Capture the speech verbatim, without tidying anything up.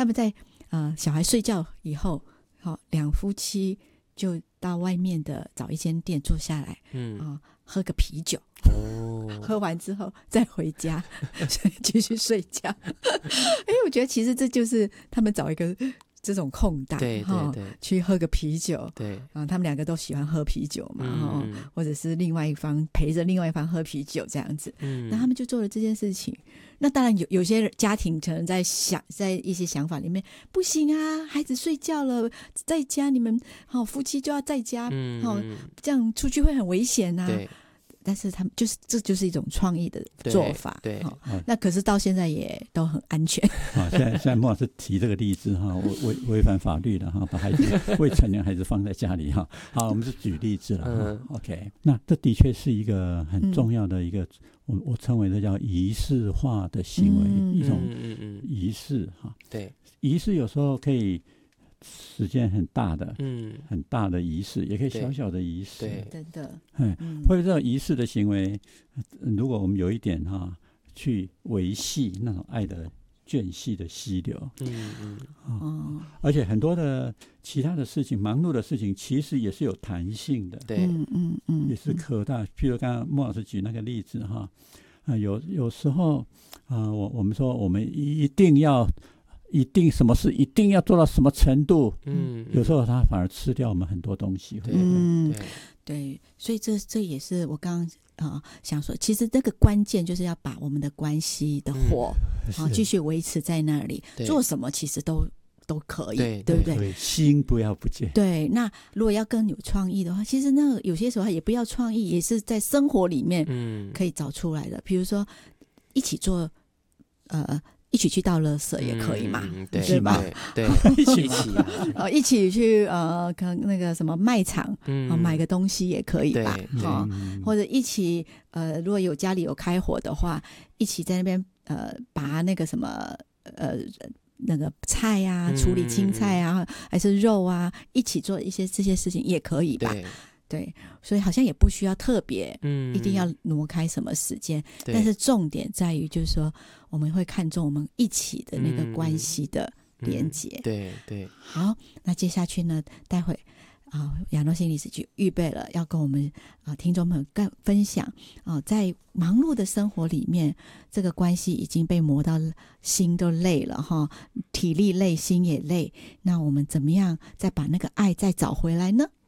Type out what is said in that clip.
他们在呃小孩睡觉以后，好、哦、两夫妻就到外面的找一间店坐下来，嗯啊、呃，喝个啤酒。哦，喝完之后再回家继续睡觉。哎，我觉得其实这就是他们找一个这种空档， 对对对， 去喝个啤酒， 对啊，他们两个都喜欢喝啤酒嘛， 嗯、 或者是另外一方陪着另外一方喝啤酒这样子，嗯，那他们就做了这件事情。那当然有有些家庭可能在想，在一些想法里面，不行啊，孩子睡觉了，在家你们好、哦、夫妻就要在家，嗯、哦，这样出去会很危险啊。对。但是他们就是这就是一种创意的做法，对，对、哦嗯，那可是到现在也都很安全。 好，现在现在莫老师提这个例子哈，违违反法律了哈，把孩子未成年孩子放在家里哈。好，我们是举例子了、嗯、OK， 那这的确是一个很重要的一个，嗯、我我称为这叫仪式化的行为，嗯、一种仪式哈。对，仪式有时候可以。时间很大的，嗯，很大的仪式，也可以小小的仪式， 对，真的， 嗯，或者这种仪式的行为，如果我们有一点哈、啊，去维系那种爱的眷系的溪流，嗯嗯，哦，而且很多的其他的事情，忙碌的事情，其实也是有弹性的，对，嗯嗯嗯，也是可大。譬如刚刚莫老师举那个例子哈，啊，有有时候啊，我我们说我们一定要。一定什么事一定要做到什么程度？嗯，有时候他反而吃掉我们很多东西。 嗯，对，对，所以这这也是我刚刚啊、呃、想说，其实这个关键就是要把我们的关系的火啊、嗯、继续维持在那里，做什么其实都都可以，对，对不对？ 对，心不要不见。 对，那如果要更有创意的话，其实那个有些时候也不要创意，也是在生活里面可以找出来的。比如说一起做呃。一起去倒垃圾也可以嘛，嗯、对, 对吧？ 对，对一起呃，一起去呃，可能那个什么卖场，嗯、呃，买个东西也可以吧？哦，或者一起呃，如果有家里有开火的话，一起在那边呃，拔那个什么呃那个菜啊，处理青菜啊，嗯、还是肉啊，一起做一些这些事情也可以吧？对。对，所以好像也不需要特别，嗯，一定要挪开什么时间，但是重点在于就是说，我们会看重我们一起的那个关系的连结。嗯嗯、 对对。 好，那接下去呢，待会啊，亚诺心理师就预备了要跟我们啊听众们更分享啊，在忙碌的生活里面，这个关系已经被磨到心都累了哈，体力累，心也累，那我们怎么样再把那个爱再找回来呢？